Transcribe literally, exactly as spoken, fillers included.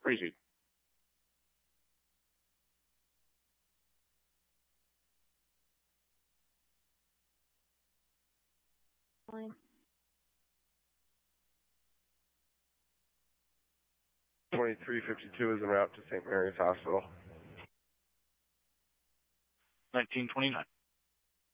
Crazy. twenty-three fifty-two is en route to Saint Mary's Hospital. nineteen twenty-nine.